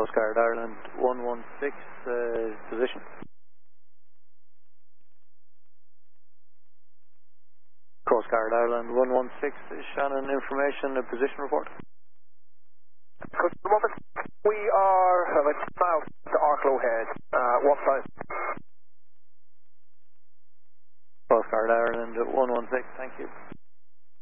Coast Guard Ireland 116, position. Coast Guard Ireland 116, Shannon information, position report. Good moment. We are about miles to Arklow Head. What size? Coast Guard Ireland 116, thank you.